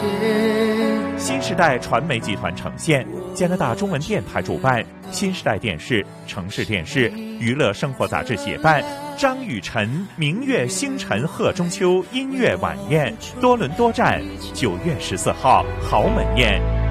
新时代传媒集团呈现，加拿大中文电台主办，新时代电视、城市电视、娱乐生活杂志协办，张雨晨明月星辰贺中秋音乐晚宴，多伦多站9月14号豪门宴。